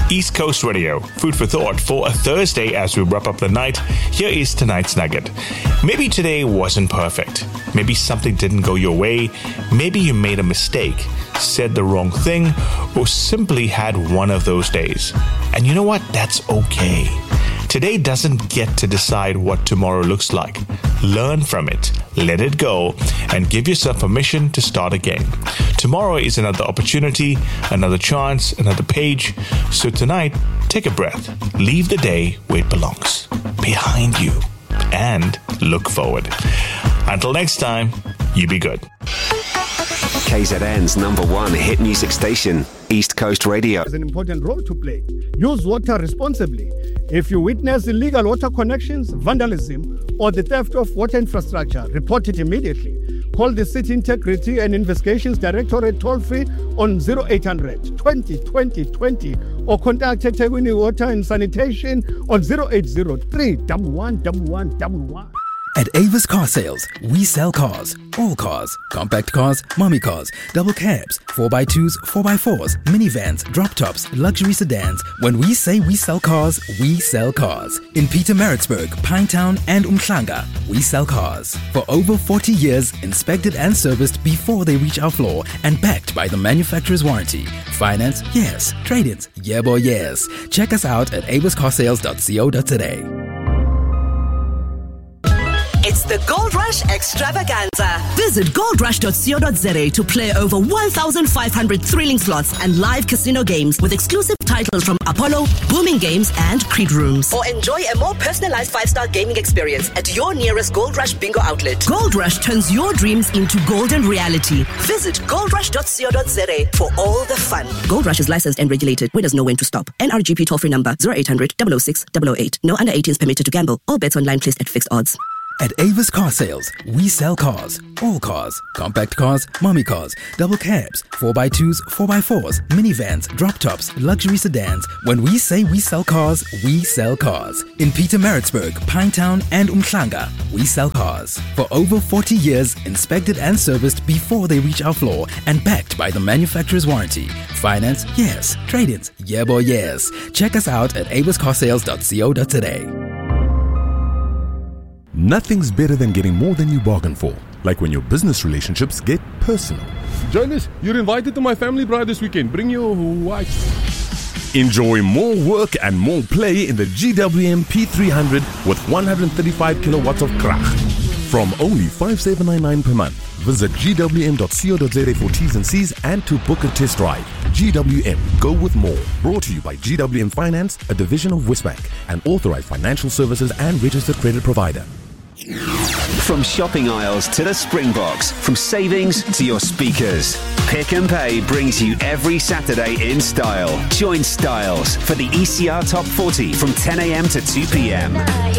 East Coast Radio, food for thought for a Thursday as we wrap up the night. Here is tonight's nugget. Maybe today wasn't perfect. Maybe something didn't go your way. Maybe you made a mistake, said the wrong thing, or simply had one of those days. And you know what? That's okay. Today doesn't get to decide what tomorrow looks like. Learn from it, let it go, and give yourself permission to start again. Tomorrow is another opportunity, another chance, another page. So tonight, take a breath. Leave the day where it belongs, behind you, and look forward. Until next time, you be good. KZN's #1 hit music station, East Coast Radio. Has an important role to play. Use water responsibly. If you witness illegal water connections, vandalism, or the theft of water infrastructure, report it immediately. Call the City Integrity and Investigations Directorate toll-free on 0800 20 20 20 or contact eThekwini Water and Sanitation on 0803 11 11 11. At Avis Car Sales, we sell cars. All cars. Compact cars, mommy cars, double cabs, 4x2s, 4x4s, minivans, drop tops, luxury sedans. When we say we sell cars, we sell cars. In Pietermaritzburg, Pinetown and Umhlanga, we sell cars. For over 40 years, inspected and serviced before they reach our floor and backed by the manufacturer's warranty. Finance? Yes. Trade-ins? Yeah boy, yes. Check us out at aviscarsales.co.za. It's the Gold Rush Extravaganza. Visit goldrush.co.za to play over 1,500 thrilling slots and live casino games with exclusive titles from Apollo, Booming Games, and Creed Rooms. Or enjoy a more personalized 5-star gaming experience at your nearest Gold Rush bingo outlet. Gold Rush turns your dreams into golden reality. Visit goldrush.co.za for all the fun. Gold Rush is licensed and regulated. Winners know when to stop. NRGP toll-free number 0800 006 008. No under 18s permitted to gamble. All bets online placed at fixed odds. At Avis Car Sales, we sell cars. All cars. Compact cars, mommy cars, double cabs, 4x2s, 4x4s, minivans, drop tops, luxury sedans. When we say we sell cars, we sell cars. In Pietermaritzburg, Pinetown and Umhlanga, we sell cars. For over 40 years, inspected and serviced before they reach our floor and backed by the manufacturer's warranty. Finance? Yes. Trade-ins? Yeah boy, yes. Check us out at aviscarsales.co.za. Nothing's better than getting more than you bargain for, like when your business relationships get personal. Jonas, you're invited to my family bride this weekend. Bring your wife. Enjoy more work and more play in the GWM P300 with 135 kilowatts of krag. From only $5,799 per month. Visit gwm.co.za for T's and C's and to book a test ride. GWM, go with more. Brought to you by GWM Finance, a division of Westbank, an authorized financial services and registered credit provider. From shopping aisles to the Springboks, from savings to your speakers, Pick and Pay brings you every Saturday in style. Join Styles for the ECR Top 40 from 10 a.m. to 2 p.m.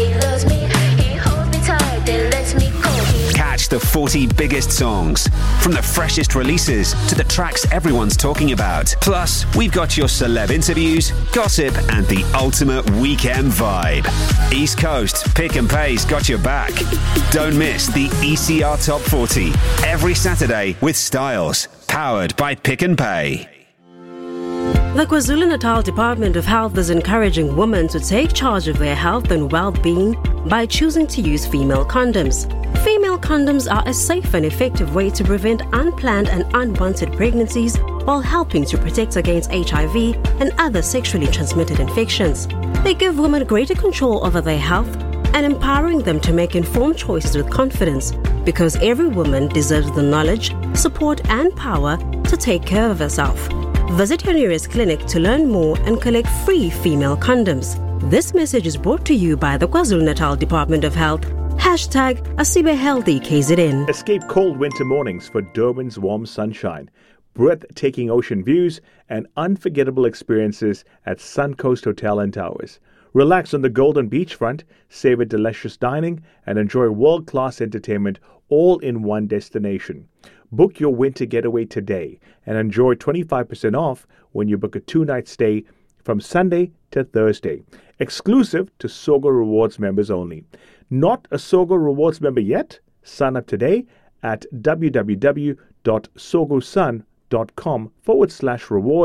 Catch the 40 biggest songs, from the freshest releases to the tracks everyone's talking about. Plus, we've got your celeb interviews, gossip, and the ultimate weekend vibe. East Coast, Pick and Pay's got your back. Don't miss the ECR Top 40 every Saturday with Styles, powered by Pick and Pay. The KwaZulu-Natal Department of Health is encouraging women to take charge of their health and well-being by choosing to use female condoms. Female condoms are a safe and effective way to prevent unplanned and unwanted pregnancies while helping to protect against HIV and other sexually transmitted infections. They give women greater control over their health and empowering them to make informed choices with confidence, because every woman deserves the knowledge, support and power to take care of herself. Visit your nearest clinic to learn more and collect free female condoms. This message is brought to you by the KwaZulu-Natal Department of Health. #AsibeHealthy KZN. Escape cold winter mornings for Durban's warm sunshine, breathtaking ocean views, and unforgettable experiences at Suncoast Hotel and Towers. Relax on the golden beachfront, savor delicious dining, and enjoy world-class entertainment all in one destination. Book your winter getaway today and enjoy 25% off when you book a 2-night stay from Sunday to Thursday. Exclusive to Sogo Rewards members only. Not a Sogo Rewards member yet? Sign up today at www.sogosun.com/rewards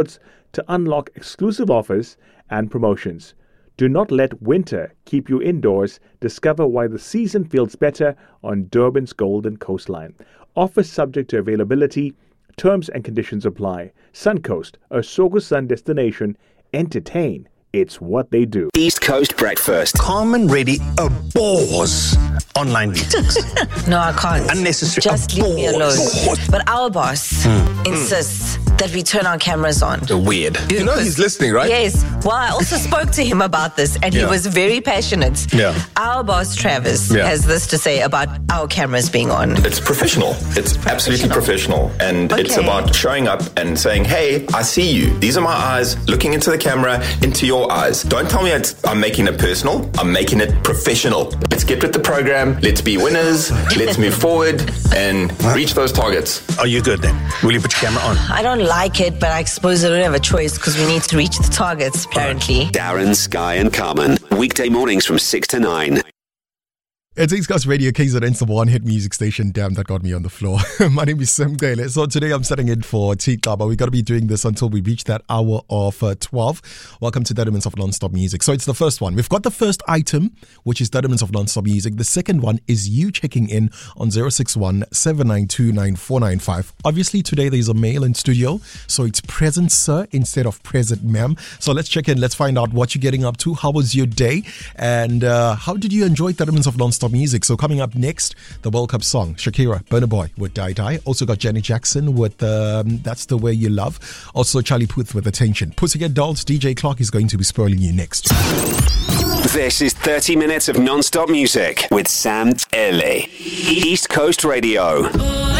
to unlock exclusive offers and promotions. Do not let winter keep you indoors. Discover why the season feels better on Durban's Golden Coastline. Offers subject to availability. Terms and conditions apply. Suncoast, a Sogo Sun destination. Entertain. It's what they do. East Coast Breakfast. Carmen Reddy abhors online meetings. No, I can't. Unnecessary. Just leave me alone. But our boss insists that we turn our cameras on. Weird. You know he's listening, right? Yes. Well, I also spoke to him about this, and he was very passionate. Yeah. Our boss, Travis, has this to say about our cameras being on. It's professional. It's absolutely professional. And it's about showing up and saying, hey, I see you. These are my eyes looking into the camera, into your eyes. Don't tell me I'm making it personal. I'm making it professional. Let's get with the program. Let's be winners. Let's move forward and reach those targets. Are you good then? Will you put your camera on? I don't like it, but I suppose I don't have a choice because we need to reach the targets, apparently. Darren, Sky and Carmen. Weekday mornings from 6 to 9. It's East Coast Radio, KZN's the one-hit music station. Damn, that got me on the floor. My name is Sam Gale. So today I'm setting in for Tika, but we got to be doing this until we reach that hour of 12. Welcome to 30 Minutes of Non-Stop Music. So it's the first one. We've got the first item, which is 30 Minutes of Non-Stop Music. The second one is you checking in on 061-792-9495. Obviously, today there's a male in studio, so it's present sir instead of present ma'am. So let's check in. Let's find out what you're getting up to. How was your day? And how did you enjoy 30 Minutes of Non-Stop Music? So coming up next, the World Cup song, Shakira, Burna Boy with Die Die. Also got Janet Jackson with That's the Way You Love. Also Charlie Puth with Attention. Pussycat Dolls, DJ Clark is going to be spoiling you next. This is 30 minutes of non-stop music with Sam Ele. East Coast Radio.